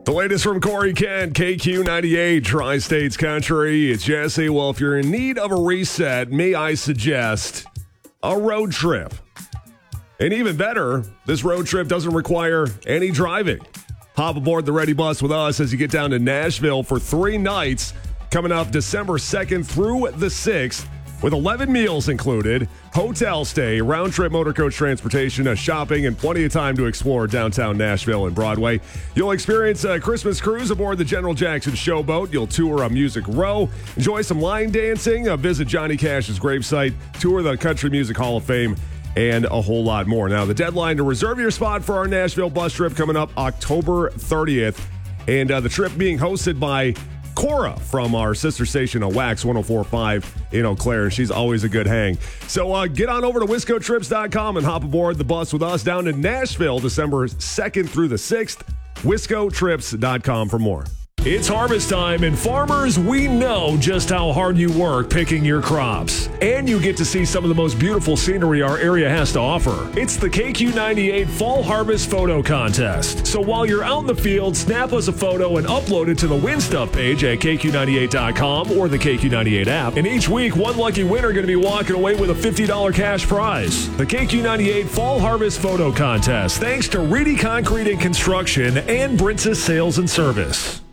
The latest from Corey Kent, KQ98, Tri-States Country. It's Jesse. Well, if you're in need of a reset, may I suggest a road trip? And even better, this road trip doesn't require any driving. Hop aboard the Ready Bus with us as you get down to Nashville for 3 nights coming up December 2nd through the 6th. With 11 meals included, hotel stay, round-trip motor coach transportation, shopping, and plenty of time to explore downtown Nashville and Broadway. You'll experience a Christmas cruise aboard the General Jackson Showboat. You'll tour a Music Row, enjoy some line dancing, visit Johnny Cash's gravesite, tour the Country Music Hall of Fame, and a whole lot more. Now, the deadline to reserve your spot for our Nashville bus trip coming up October 30th, and the trip being hosted by Cora from our sister station on Wax 104.5 in Eau Claire. She's always a good hang. So get on over to WiscoTrips.com and hop aboard the bus with us down to Nashville December 2nd through the 6th. WiscoTrips.com for more. It's harvest time, and farmers, we know just how hard you work picking your crops. And you get to see some of the most beautiful scenery our area has to offer. It's the KQ98 Fall Harvest Photo Contest. So while you're out in the field, snap us a photo and upload it to the Win Stuff page at KQ98.com or the KQ98 app. And each week, one lucky winner going to be walking away with a $50 cash prize. The KQ98 Fall Harvest Photo Contest, thanks to Reedy Concrete and Construction and Brintzes Sales and Service.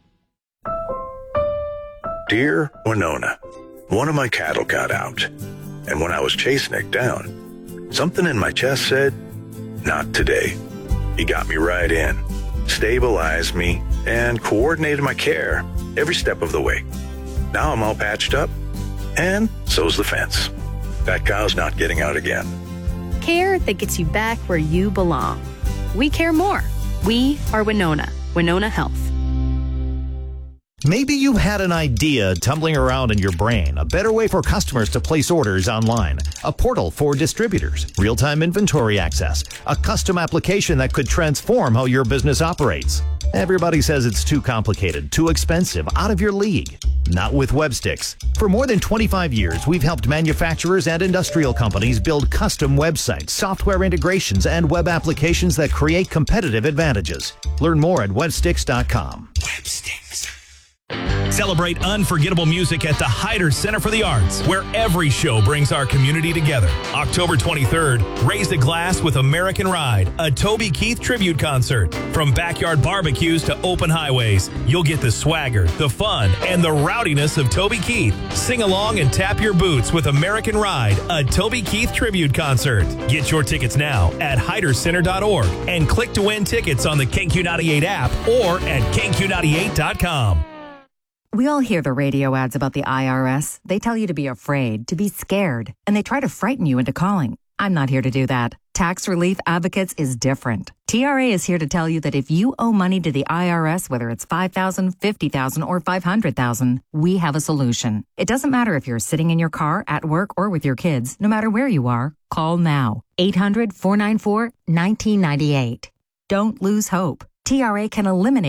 Dear Winona, one of my cattle got out, and when I was chasing it down, something in my chest said, not today. He got me right in, stabilized me, and coordinated my care every step of the way. Now I'm all patched up, and so's the fence. That cow's not getting out again. Care that gets you back where you belong. We care more. We are Winona. Winona Health. Maybe you had an idea tumbling around in your brain, a better way for customers to place orders online, a portal for distributors, real-time inventory access, a custom application that could transform how your business operates. Everybody says it's too complicated, too expensive, out of your league. Not with Websticks. For more than 25 years, we've helped manufacturers and industrial companies build custom websites, software integrations, and web applications that create competitive advantages. Learn more at websticks.com. Websticks. Celebrate unforgettable music at the Hyder Center for the Arts, where every show brings our community together. October 23rd, raise a glass with American Ride, a Toby Keith tribute concert. From backyard barbecues to open highways, you'll get the swagger, the fun, and the rowdiness of Toby Keith. Sing along and tap your boots with American Ride, a Toby Keith tribute concert. Get your tickets now at hydercenter.org and click to win tickets on the KQ98 app or at KQ98.com. We all hear the radio ads about the IRS. They tell you to be afraid, to be scared, and they try to frighten you into calling. I'm not here to do that. Tax Relief Advocates is different. TRA is here to tell you that if you owe money to the IRS, whether it's $5,000, $50,000, or $500,000, we have a solution. It doesn't matter if you're sitting in your car, at work, or with your kids. No matter where you are, call now. 800-494-1998. Don't lose hope. TRA can eliminate